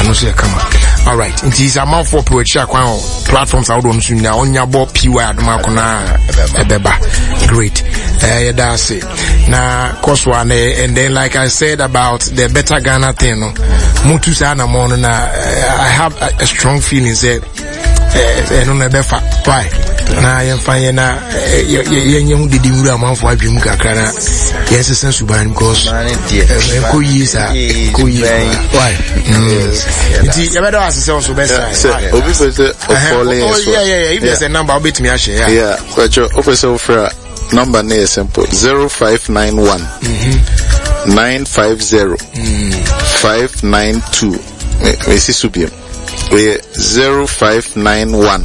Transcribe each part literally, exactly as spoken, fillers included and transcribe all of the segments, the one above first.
no say come on. All right, it is a month for poetry platforms out on soon now on your board P Y Admakona Ebeba. Great. Uh, that's it. Now, course one, and then like I said about the better Ghana thing, Mutu Sana Mona, I have a, a strong feeling that I don't know why. Now I am fine now. You did the amount for Jim Kakana. Yes, a sense of buying because who is a who is why? You better ask yourself so best. Oh, yeah, yeah, yeah. If there's a number, I'll bet me. Yeah, yeah. But your officer for number name is simple: zero five nine one nine five zero five nine two. Messi Subium. We zero five nine one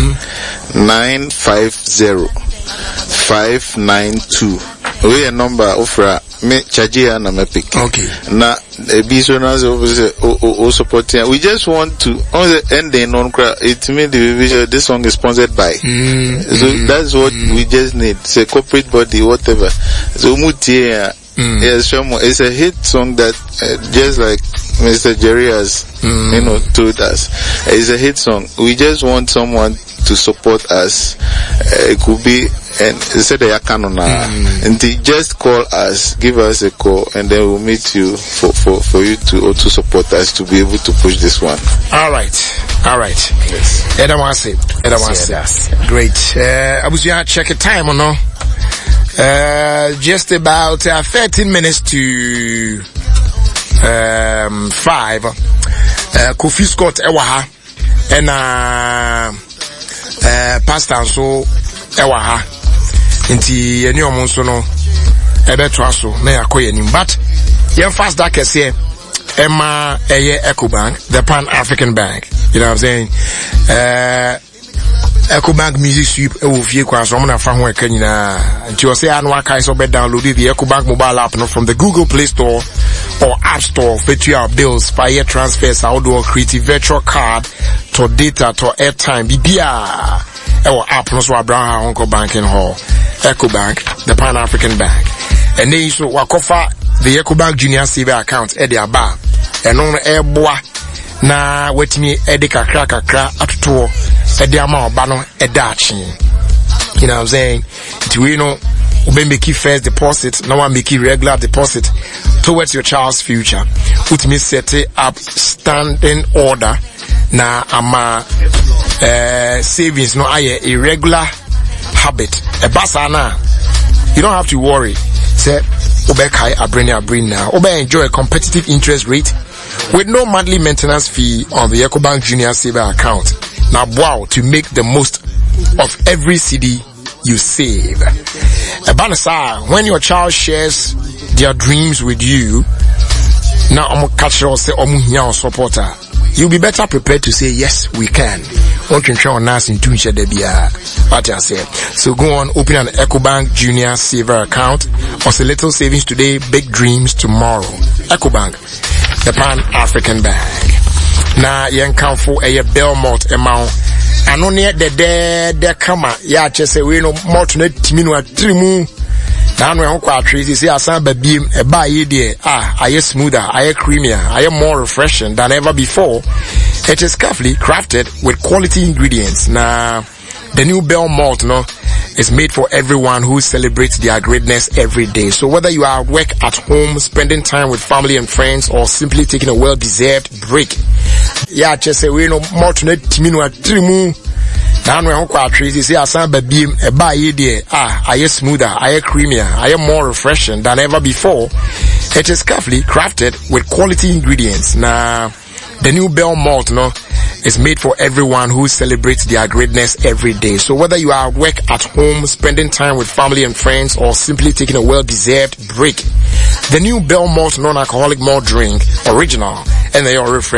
nine five zero five nine two. We a number of me charge na me pick. Okay. Na be so na o supporting. We just want to on the ending on it mean the this song is sponsored by. Mm, so mm, that's what mm. we just need. It's a corporate body, whatever. So mutie mm. yes, it's a hit song that uh, just like Mister Jerry has mm. you know told us. It's a hit song. We just want someone to support us. Uh, it could be and said they are canon mm. and they just call us, give us a call, and then we'll meet you for for for you to also support us to be able to push this one. All right, all right. Yes. Eda want say, Eda want say. Great. Uh, I was gonna check a time or no? Uh, just about uh, thirteen minutes to um five. Uh, Kofi Scott Ewaha and uh, uh Pastor so Ewaha. Inti eni omonso no ebeto aso na yakoye nim but yen fast that kese Emma eye Ecobank, the Pan African Bank, you know what I'm saying. uh Ecobank music sweep e wo fie kwa so mo na fa ho eka nyina nti o say anwa kai so be download the Ecobank mobile app no from the Google Play Store or App Store for your bills, fire transfers, outdoor creative virtual card to data to airtime bibia our app no so Abraham Uncle Banking Hall. Ecobank, the Pan African Bank. And then so wakofa the Ecobank Junior Saver account at the aba. And on air boa na wetimi edika kakra kakra atuto edi ama oba no edachi. You know what I'm saying? It we know we make first deposit, now one make regular deposit towards your child's future. Which means set up standing order na ama uh, savings no aye irregular habit. A basana, you don't have to worry. Say, Obekai Abreni Abrin now. Obe enjoy a competitive interest rate with no monthly maintenance fee on the Ecobank Junior Saver account. Now, wow, to make the most of every C D you save. A banasa, when your child shares their dreams with you, now I'm catch you say omunya supporter. You'll be better prepared to say, yes, we can. One can try on us in two share what I said. So go on, open an Ecobank Junior Saver account. Also little savings today, big dreams tomorrow. Ecobank, the Pan African Bank. Now, yen count for a Belmont amount. And only at the there, there come out. Yeah, just say, we know more to net timino at trimu. Now we are quite crazy. See, I saw baby a buy idea. Ah, I am smoother, I am creamier, I am more refreshing than ever before. It is carefully crafted with quality ingredients. Now, the new Bell Malt, no, is made for everyone who celebrates their greatness every day. So whether you are at work, at home, spending time with family and friends, or simply taking a well-deserved break, yeah, just say we know more to net timino at trimu. Now we are quite crazy. See, I saw baby a buy idea. Ah, I am smoother, I am creamier, I am more refreshing than ever before. It is carefully crafted with quality ingredients. Now, the new Bell Malt, no, is made for everyone who celebrates their greatness every day. So whether you are at work, at home, spending time with family and friends, or simply taking a well-deserved break, the new Bell Malt non-alcoholic malt drink, original, and they are refreshing.